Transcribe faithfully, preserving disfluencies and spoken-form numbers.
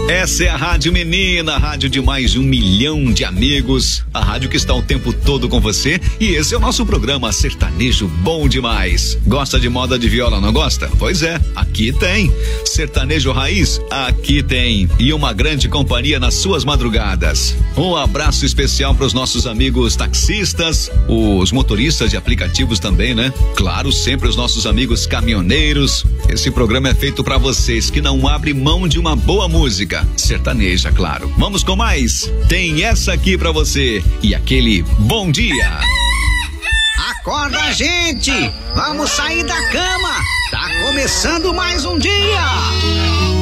Essa é a Rádio Menina, a rádio de mais de um milhão de amigos, a rádio que está o tempo todo com você, e esse é o nosso programa Sertanejo Bom Demais. Gosta de moda de viola, não gosta? Pois é, aqui tem. Sertanejo Raiz, aqui tem. E uma grande companhia nas suas madrugadas. Um abraço especial para os nossos amigos taxistas, os motoristas de aplicativos também, né? Claro, sempre os nossos amigos caminhoneiros. Esse programa é feito para vocês que não abrem mão de uma boa música. Sertaneja, claro. Vamos com mais? Tem essa aqui pra você e aquele bom dia. Acorda, gente! Vamos sair da cama! Tá começando mais um dia!